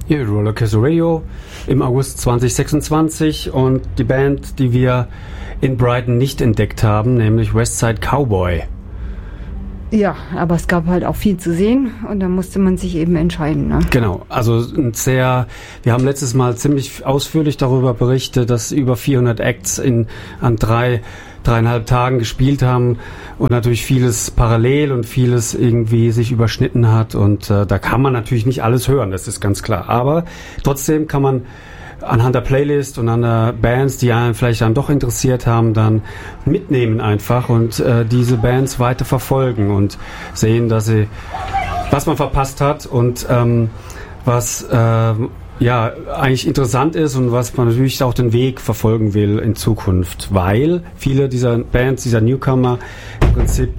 Hier Rollercoaster Radio im August 2026 und die Band, die wir in Brighton nicht entdeckt haben, nämlich Westside Cowboy. Ja, aber es gab halt auch viel zu sehen und da musste man sich eben entscheiden. Ne? Genau, also wir haben letztes Mal ziemlich ausführlich darüber berichtet, dass über 400 Acts an 3,5 Tagen gespielt haben und natürlich vieles parallel und vieles irgendwie sich überschnitten hat und da kann man natürlich nicht alles hören, das ist ganz klar. Aber trotzdem kann man anhand der Playlist und an der Bands, die einen vielleicht dann doch interessiert haben, dann mitnehmen einfach und diese Bands weiter verfolgen und sehen, was man verpasst hat und was eigentlich interessant ist und was man natürlich auch den Weg verfolgen will in Zukunft, weil viele dieser Bands, dieser Newcomer im Prinzip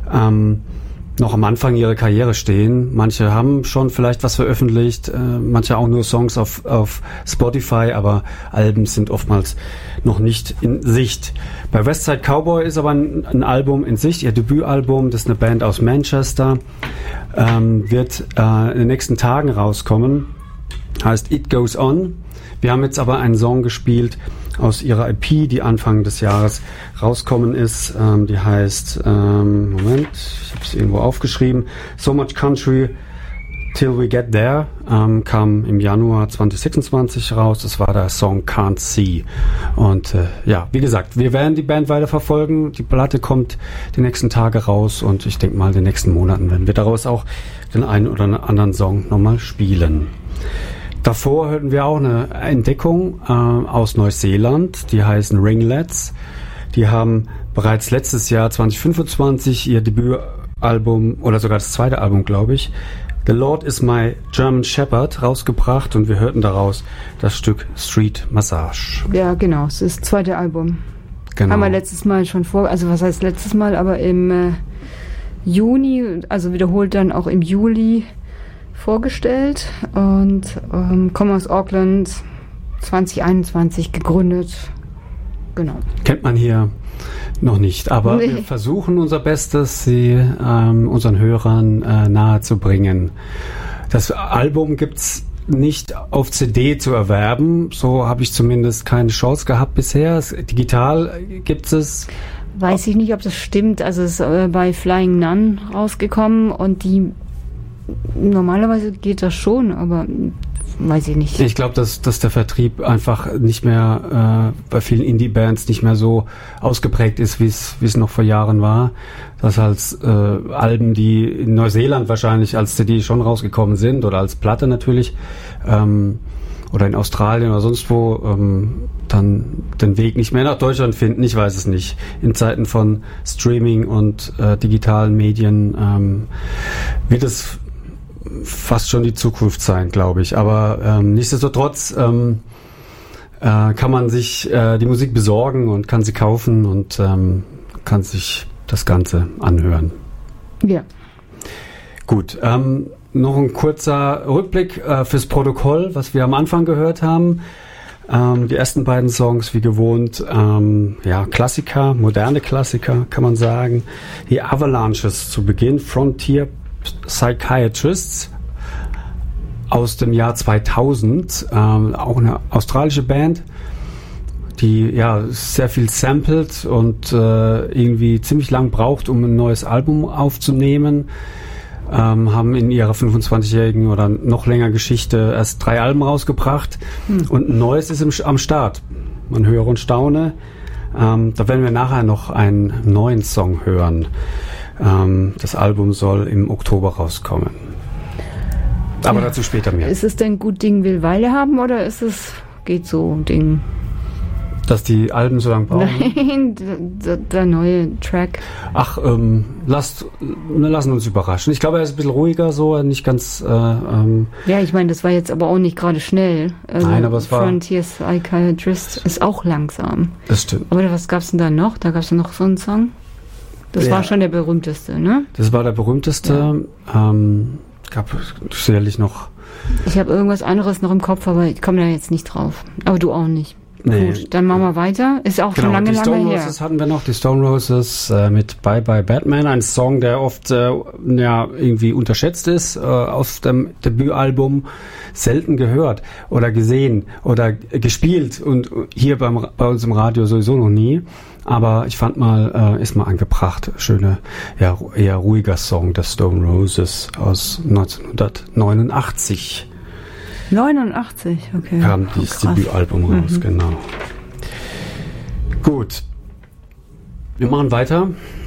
noch am Anfang ihrer Karriere stehen. Manche haben schon vielleicht was veröffentlicht, manche auch nur Songs auf Spotify, aber Alben sind oftmals noch nicht in Sicht. Bei Westside Cowboy ist aber ein Album in Sicht, ihr Debütalbum, das ist eine Band aus Manchester, wird in den nächsten Tagen rauskommen, heißt It Goes On. Wir haben jetzt aber einen Song gespielt aus ihrer EP, die Anfang des Jahres rauskommen ist. Die heißt, ich habe es irgendwo aufgeschrieben, So Much Country Till We Get There, kam im Januar 2026 raus. Das war der Song Can't See. Und wie gesagt, wir werden die Band weiter verfolgen. Die Platte kommt die nächsten Tage raus und ich denke mal, in den nächsten Monaten werden wir daraus auch den einen oder anderen Song nochmal spielen. Davor hörten wir auch eine Entdeckung aus Neuseeland, die heißen Ringlets. Die haben bereits letztes Jahr 2025 ihr Debütalbum oder sogar das zweite Album, glaube ich, The Lord is My German Shepherd rausgebracht und wir hörten daraus das Stück Street Massage. Ja, genau, es ist das zweite Album. Genau. Haben wir letztes Mal schon also was heißt letztes Mal, aber im Juni, also wiederholt dann auch im Juli vorgestellt und kommen aus Auckland, 2021 gegründet. Genau. Kennt man hier noch nicht, aber wir versuchen unser Bestes, sie unseren Hörern nahe zu bringen. Das Album gibt's nicht auf CD zu erwerben, so habe ich zumindest keine Chance gehabt bisher. Digital gibt es. Weiß ich nicht, ob das stimmt. Also es ist bei Flying Nun rausgekommen und die normalerweise geht das schon, aber weiß ich nicht. Ich glaube, dass der Vertrieb einfach nicht mehr bei vielen Indie-Bands nicht mehr so ausgeprägt ist, wie es noch vor Jahren war. Dass als Alben, die in Neuseeland wahrscheinlich als CD schon rausgekommen sind oder als Platte natürlich oder in Australien oder sonst wo, dann den Weg nicht mehr nach Deutschland finden. Ich weiß es nicht. In Zeiten von Streaming und digitalen Medien wird es fast schon die Zukunft sein, glaube ich. Aber nichtsdestotrotz kann man sich die Musik besorgen und kann sie kaufen und kann sich das Ganze anhören. Ja. Gut, noch ein kurzer Rückblick fürs Protokoll, was wir am Anfang gehört haben. Die ersten beiden Songs, wie gewohnt, Klassiker, moderne Klassiker, kann man sagen. Die Avalanches zu Beginn, Frontier Psychiatrists aus dem Jahr 2000, auch eine australische Band, die sehr viel samplet und irgendwie ziemlich lang braucht, um ein neues Album aufzunehmen. Haben in ihrer 25-jährigen oder noch länger Geschichte erst 3 Alben rausgebracht und ein neues ist am Start. Man höre und staune. Da werden wir nachher noch einen neuen Song hören. Das Album soll im Oktober rauskommen. Aber dazu später mehr. Ist es denn gut Ding will Weile haben oder geht so Ding? Dass die Alben so lange brauchen? Nein, der neue Track. Ach, lassen uns überraschen. Ich glaube, er ist ein bisschen ruhiger so, nicht ganz... ja, ich meine, das war jetzt aber auch nicht gerade schnell. Also nein, aber es war... Frontier Psychiatrist ist auch langsam. Das stimmt. Aber was gab's denn da noch? Da gab's noch so einen Song? Das war schon der berühmteste, ne? Das war der berühmteste. Ja. Gab sicherlich noch... Ich habe irgendwas anderes noch im Kopf, aber ich komme da jetzt nicht drauf. Aber du auch nicht. Nee. Gut, dann machen wir weiter. Ist auch schon lange die Stone her. Roses hatten wir noch. Die Stone Roses mit Bye Bye Batman. Ein Song, der oft irgendwie unterschätzt ist auf dem Debütalbum. Selten gehört oder gesehen oder gespielt. Und hier bei uns im Radio sowieso noch nie. Aber ich fand ist mal angebracht. Schöne, eher ruhiger Song der Stone Roses aus 1989. 89, okay. Kam dieses Debütalbum raus, genau. Gut. Wir machen weiter